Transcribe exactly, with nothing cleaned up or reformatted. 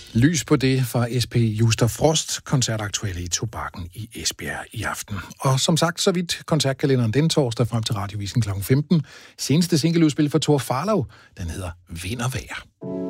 Lys på det fra S P Juster Frost, koncertaktuelle i Tobakken i Esbjerg i aften. Og som sagt, så vidt koncertkalenderen den torsdag frem til Radiovisen klokken femten. Seneste singleudspil for Thor Farlov, den hedder Vind og Vejr.